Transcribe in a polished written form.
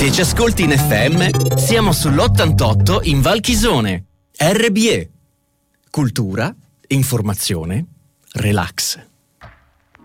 che ci ascolti in FM, siamo sull'88 in Val Chisone. RBE. Cultura, informazione, relax.